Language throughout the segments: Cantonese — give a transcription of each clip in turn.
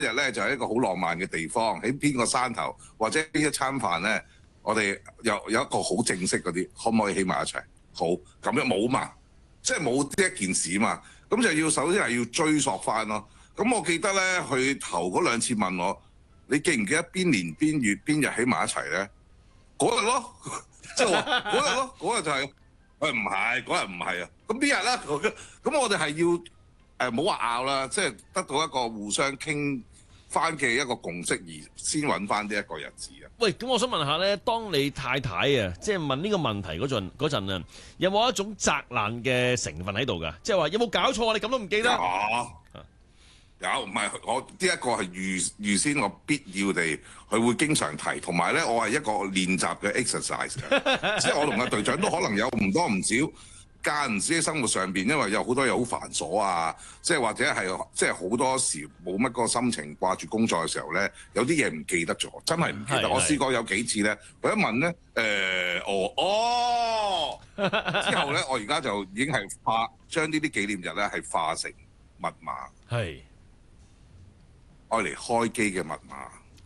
日咧就係一個好浪漫嘅地方，喺邊個山頭或者邊一餐飯咧，我哋有一個好正式嗰啲，可唔可以起埋一齊？好，咁樣冇嘛，即係冇呢一件事嘛，咁就要首先係要追溯翻咯。咁我記得咧，佢頭嗰兩次問我，你記唔記得邊年邊月邊日起埋一齊咧？嗰日咯，即係話嗰日咯，嗰日就係、喂唔係嗰日唔係啊，咁邊日咧？咁我哋係要唔好話拗啦，即係得到一個互相傾翻嘅一個共識，而先揾翻呢一個日子啊。 喂，咁我想問下咧，當你太太啊，即係問呢個問題嗰陣啊，有冇一種責難嘅成分喺度㗎？即係話有冇搞錯啊？你咁都唔記得？ 有，唔係我呢一個係預先我必要地，佢會經常提，同埋咧我係一個練習嘅 exercise 嘅，即係我同阿隊長都可能有唔多唔少間唔時喺生活上邊，因為有好多嘢好繁瑣啊，即係或者係即係好多時冇乜個心情掛住工作嘅時候咧，有啲嘢唔記得咗，真係唔記得。我試過有幾次咧，佢一問咧，之後咧，我而家就已經係將呢啲紀念日咧係化成密碼。 係。 愛嚟開機嘅密碼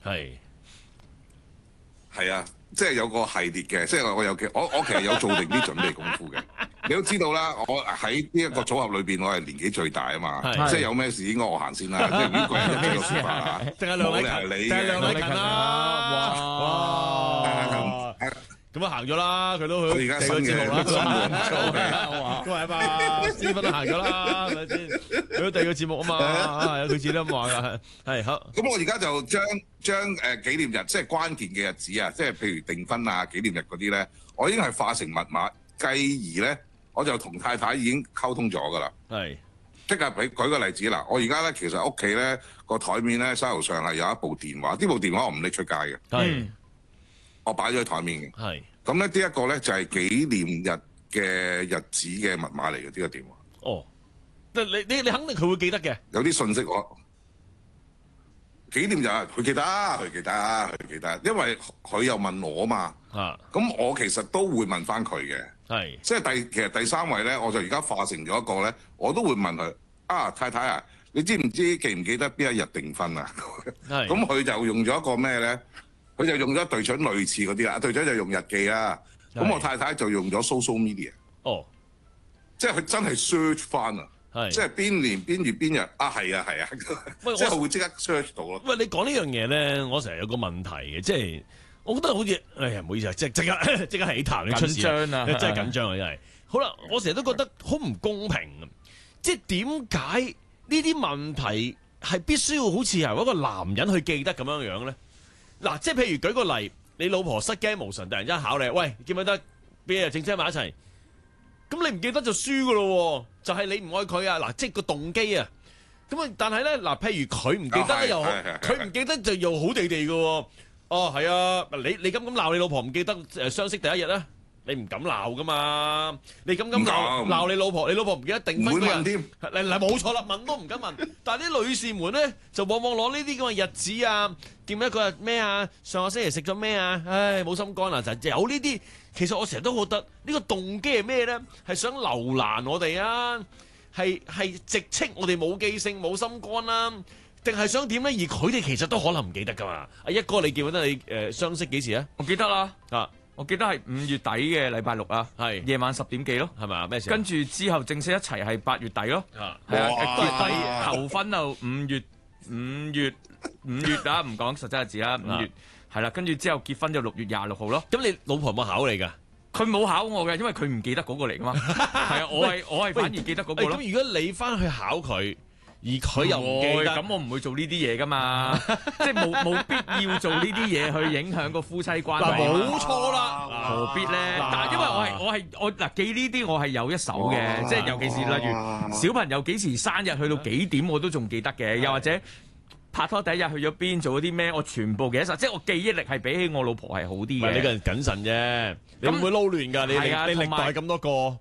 係啊，即係有個系列嘅，即係我其實有做定啲準備功夫嘅。你都知道啦，我喺呢一個組合裏邊，我係年紀最大啊嘛，即係有咩事應該我行先啦。即係呢個人就知道説法啦， 定係梁禮勤，定係梁禮勤啦！哇！咁啊行咗啦，佢都去第二個節目啦，都係啊嘛，師傅都行咗啦，係咪先？去咗第二個節目啊嘛，係佢自己都咁話㗎，係好。 咁我而家就將紀念日，即係關鍵嘅日子啊，即係譬如訂婚啊、紀念日嗰啲咧，我已經係化成密碼，繼而咧我就同太太已經溝通咗㗎啦。 係， 即係舉個例子啦，我而家咧其實屋企咧個台面咧沙頭上係有一部電話，呢部電話我唔拎出街嘅。 係。 我擺咗喺台面嘅， 係咁咧呢一個咧就係紀念日嘅日子嘅密碼嚟嘅呢個電話。 哦，你肯定佢會記得嘅。 有啲信息我紀念日佢記得，因為佢又問我嘛。咁我其實都會問翻佢嘅。 係， 即係其實第三位咧，我就而家化成咗一個咧，我都會問佢啊，太太啊，你知唔知記唔記得邊一日訂婚啊？咁佢就用咗一個咩咧？佢就用咗隊長類似嗰啲啦，隊長就用日記啦，咁我太太就用咗 social media。哦，即係佢真係 search 翻啊，即係邊年邊月邊日啊，係啊，即係會即刻 search 到咯。 喂，你講呢樣嘢咧，我成日有個問題嘅，即係我覺得好似，哎呀唔好意思啊，即刻起痰，你出事緊張啊， 真係緊張啊，真係。好啦，我成日都覺得好唔公平啊，即係點解呢啲問題係必須要好似由一個男人去記得咁樣樣咧？嗱，即係譬如舉個例，你老婆失驚無神，突然之間考你，喂，記唔記得邊日正車埋一齊？咁你唔記得就輸噶咯，就係你唔愛佢啊！嗱，即係個動機啊。咁啊，但係咧，嗱，譬如佢唔記得又好，佢唔記得就又好地地噶。哦，係啊，你咁鬧你老婆唔記得相識第一日咧？你唔敢鬧噶嘛？你咁鬧你老婆，你老婆唔記得訂婚嗰日，嗱冇錯啦，問都唔敢問。但係啲女士們咧，就往往攞呢啲咁嘅日子啊，記唔記得嗰日咩啊？上個星期食咗咩啊？唉，冇心肝啊！就有呢啲。其實我成日都覺得呢個動機係咩咧？係想留難我哋啊？係直斥我哋冇記性、冇心肝啦？定係想點咧？而佢哋其實都可能唔記得噶嘛？阿一哥，你記唔記得你相識幾時啊？ 我記得啦，我記得係5月底嘅禮拜六啊，係夜晚10點幾咯，係咪啊？咩事？跟住之後正式一齊係8月底咯，係啊，求婚就5月啊，唔講實際日子啦，5月係啦，跟住之後結婚就6月26號咯。 咁你老婆有冇考你㗎？ 佢冇考我嘅，因為佢唔記得嗰個嚟噶嘛。係啊，我係反而記得嗰個咯。 咁如果你翻去考佢，而佢又唔記得， 咁我唔會做呢啲嘢噶嘛，即係冇必要做呢啲嘢去影響個夫妻關係。 冇錯啦， 何必咧？但係因為我嗱記呢啲我係有一手嘅，即係尤其是例如小朋友幾時生日去到幾點我都仲記得嘅，又或者拍拖第一日去咗邊做咗啲咩，我全部記得晒，即係我記憶力係比起我老婆係好啲嘅。 你個人謹慎啫，你唔會撈亂㗎。你歷代咁多個。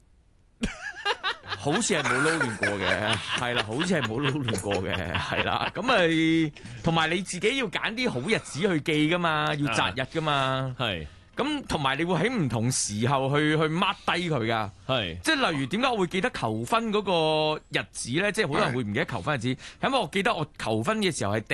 好似係冇撈亂過嘅，係啦，好似係冇撈亂過嘅，係啦，咁咪同埋你自己要揀啲好日子去記噶嘛，要擇日噶嘛，係。 咁同埋你會喺唔同時候去 mark 低佢㗎。 係， 即係例如點解我會記得求婚嗰個日子咧？即係好多人會唔記得求婚日子，因為我記得我求婚嘅時候係